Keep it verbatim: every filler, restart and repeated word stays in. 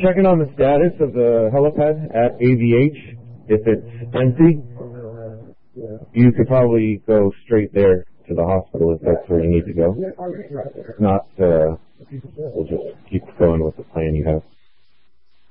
checking on the status of the helipad at A V H. If it's empty, you could probably go straight there to the hospital if that's where you need to go. If not, uh, we'll just keep going with the plan you have.